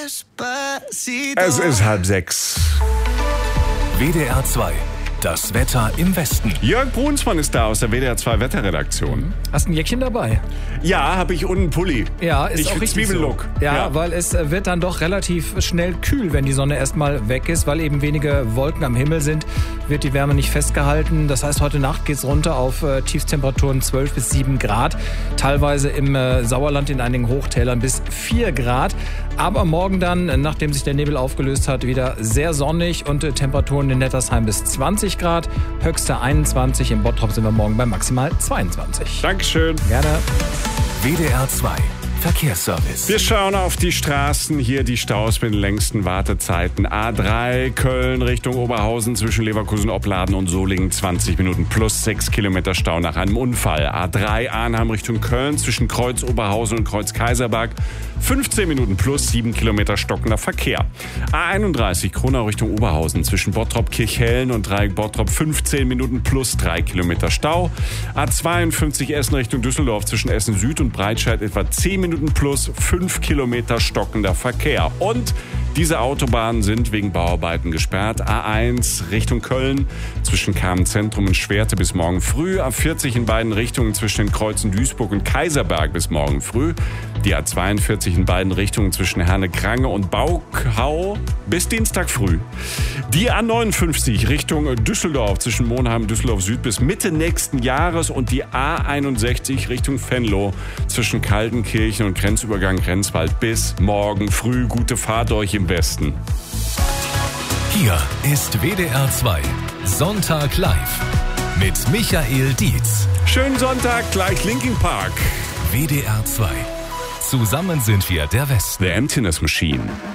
Es ist 5:30. WDR 2. Das Wetter im Westen. Jörg Brunsmann ist da aus der WDR 2 Wetterredaktion. Hast ein Jäckchen dabei? Ja, habe ich, und einen Pulli. Ja, ist ich auch richtig Zwiebellook. so. Ja, weil es wird dann doch relativ schnell kühl, wenn die Sonne erstmal weg ist, weil eben wenige Wolken am Himmel sind, wird die Wärme nicht festgehalten. Das heißt, heute Nacht geht's runter auf Tiefstemperaturen 12 bis 7 Grad. Teilweise im Sauerland in einigen Hochtälern bis 4 Grad. Aber morgen dann, nachdem sich der Nebel aufgelöst hat, wieder sehr sonnig und Temperaturen in Nettersheim bis 20 Grad. Höchste 21. In Bottrop sind wir morgen bei maximal 22. Dankeschön. Gerne. WDR 2. Verkehrsservice. Wir schauen auf die Straßen. Hier die Staus mit den längsten Wartezeiten. A3 Köln Richtung Oberhausen zwischen Leverkusen, Opladen und Solingen 20 Minuten plus 6 Kilometer Stau nach einem Unfall. A3 Arnhem Richtung Köln zwischen Kreuz Oberhausen und Kreuz Kaiserberg 15 Minuten plus 7 Kilometer stockender Verkehr. A31 Kronau Richtung Oberhausen zwischen Bottrop Kirchhellen und Dreieck Bottrop 15 Minuten plus 3 Kilometer Stau. A52 Essen Richtung Düsseldorf zwischen Essen Süd und Breitscheid etwa 10 Minuten plus 5 Kilometer stockender Verkehr. Und diese Autobahnen sind wegen Bauarbeiten gesperrt. A1 Richtung Köln zwischen Kärnten-Zentrum und Schwerte bis morgen früh. A40 in beiden Richtungen zwischen den Kreuzen Duisburg und Kaiserberg bis morgen früh. Die A42 in beiden Richtungen zwischen Herne-Krange und Bauchau bis Dienstag früh. Die A59 Richtung Düsseldorf zwischen Monheim und Düsseldorf Süd bis Mitte nächsten Jahres. Und die A61 Richtung Venlo zwischen Kaltenkirchen und Grenzübergang Grenzwald bis morgen früh. Gute Fahrt euch im Westen. Hier ist WDR 2. Sonntag live. Mit Michael Dietz. Schönen Sonntag, gleich Linkin Park. WDR 2. Zusammen sind wir der Westen. The Emptiness Machine.